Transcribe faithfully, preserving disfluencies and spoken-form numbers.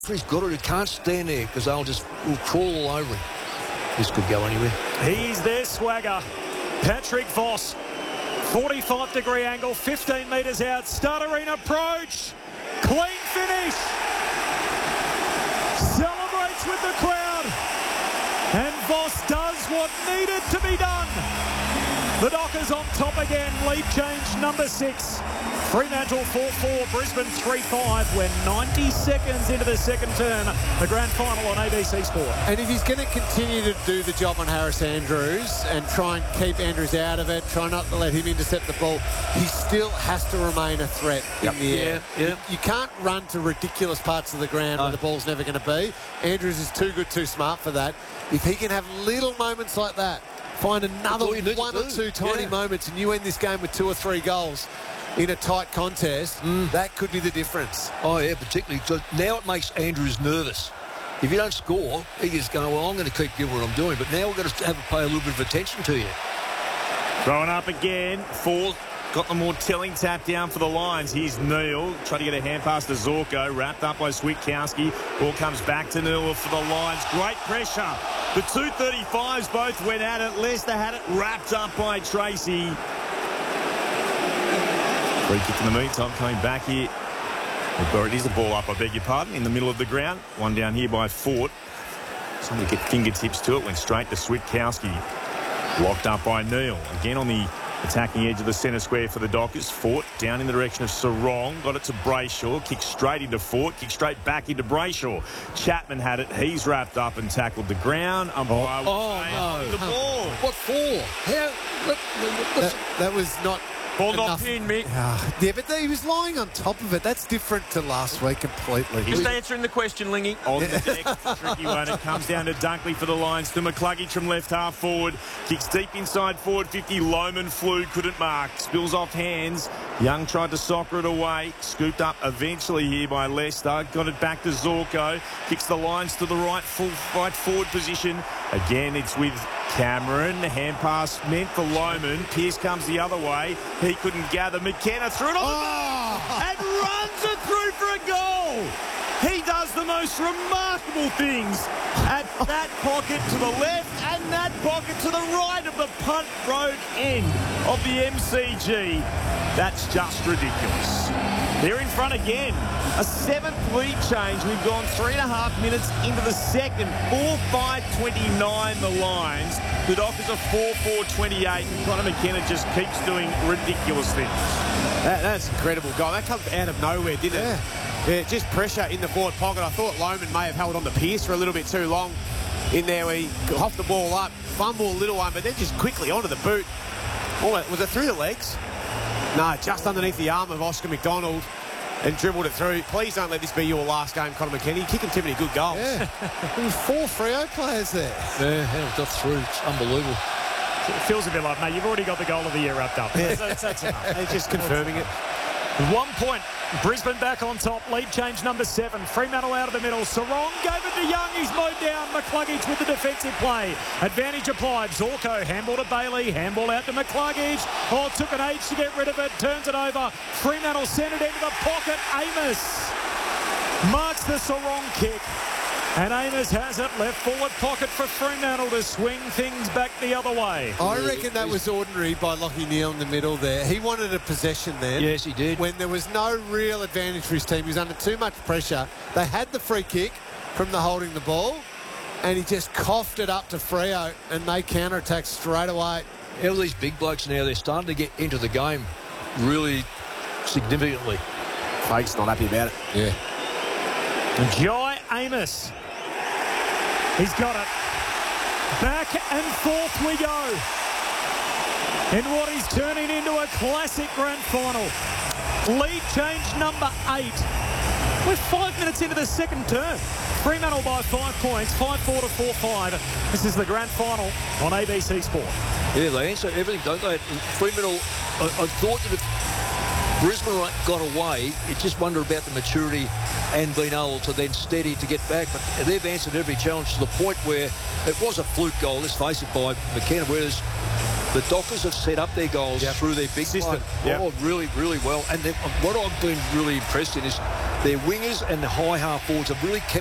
He's got it. He can't stand there because they'll just will crawl all over him. This could go anywhere. He's their swagger. Patrick Voss. forty-five degree angle, fifteen metres out. Stuttering approach. Clean finish. Celebrates with the crowd. And Voss does what needed to be done. The Dockers on top again. Lead change number six. Fremantle four four, Brisbane three five. We're ninety seconds into the second term. The grand final on A B C Sport. And if he's going to continue to do the job on Harris Andrews and try and keep Andrews out of it, try not to let him intercept the ball, he still has to remain a threat Yep. in the air. Yeah, yeah. You, you can't run to ridiculous parts of the ground No. where the ball's never going to be. Andrews is too good, too smart for that. If he can have little moments like that, find another all you need to one or do. two tiny Yeah. moments, and you end this game with two or three goals in a tight contest, Mm. that could be the difference. Oh, yeah, particularly. So now it makes Andrews nervous. If you don't score, he just going, well, I'm going to keep doing what I'm doing. But now we've got to have to pay a little bit of attention to you. Throwing up again. Four. Got the more telling tap down for the Lions. Here's Neil. Trying to get a hand pass to Zorko. Wrapped up by Switkowski. Ball comes back to Neil for the Lions. Great pressure. The two thirty-fives both went at it. Leicester had it wrapped up by Tracy. Free kick in the meantime, coming back here. Well, it is a ball up, I beg your pardon, in the middle of the ground. One down here by Fort. Somebody get fingertips to it. Went straight to Switkowski. Locked up by Neil. Again on the attacking edge of the centre square for the Dockers. Fort down in the direction of Sarong. Got it to Brayshaw. Kicked straight into Fort. Kicked straight back into Brayshaw. Chapman had it. He's wrapped up and tackled the ground. Umpire Oh, no. the ball. What for? How? Look, That, that was not... Ball not enough. pinned, Mick. Ah, yeah, but he was lying on top of it. That's different to last week completely. Just answering the question, Lingy. On the deck, tricky one. It comes down to Dunkley for the Lions. To McCluggage from left half forward. Kicks deep inside forward fifty. Loman flew, couldn't mark. Spills off hands. Young tried to soccer it away. Scooped up eventually here by Leicester. Got it back to Zorko. Kicks the Lions to the right, full right forward position. Again, it's with Cameron. The hand pass meant for Loman. Pearce comes the other way. He couldn't gather. McKenna threw it on the Oh! and runs it through for a goal. He does the most remarkable things at that pocket to the left and that pocket to the right of the punt road end of the M C G. That's just ridiculous. They're in front again. A seventh lead change. We've gone three and a half minutes into the second. four five twenty-nine the Lions. The Dockers are four four twenty-eight. And Connor McKenna just keeps doing ridiculous things. That, that's an incredible goal. That comes out of nowhere, didn't it? Yeah. Yeah, just pressure in the forward pocket. I thought Loman may have held on to Pearce for a little bit too long in there where he hopped the ball up, fumble a little one, but then just quickly onto the boot. Oh, was it through the legs? No, just underneath the arm of Oscar McDonald and dribbled it through. Please don't let this be your last game, Conor McKenna. You're kicking too many good goals. Yeah. There was four Freo players there. Yeah, how it got through. It's unbelievable. It feels a bit like, mate, you've already got the goal of the year wrapped up. Yeah. That's, that's enough. They're just confirming it. One point. Brisbane back on top. Lead change number seven. Fremantle out of the middle. Sarong gave it to Young. He's mowed down. McCluggage with the defensive play. Advantage applied. Zorko handball to Bailey. Handball out to McCluggage. Oh, it took an age to get rid of it. Turns it over. Fremantle sent it into the pocket. Amos marks the Sarong kick. And Amos has it. Left forward pocket for Fremantle to swing things back the other way. I reckon that was ordinary by Lachie Neale in the middle there. He wanted a possession then. Yes, he did. When there was no real advantage for his team. He was under too much pressure. They had the free kick from the holding the ball, and he just coughed it up to Freo, and they counter-attacked straight away. All these big blokes now, they're starting to get into the game really significantly. Fake's not happy about it. Yeah. Jai Amos. He's got it. Back and forth we go. In what is turning into a classic grand final. Lead change number eight. We're five minutes into the second term. Fremantle by five points, five four to four five. This is the grand final on A B C Sport. Yeah, they answer everything, don't they? Fremantle, I, I thought that if Brisbane got away, you just wonder about the maturity and being able to then steady to get back. But they've answered every challenge to the point where it was a fluke goal, let's face it, by McKenna, whereas the Dockers have set up their goals yep. through their big System. play. Yep. Oh, really, really well. And what I've been really impressed in is their wingers and the high half forwards have really kept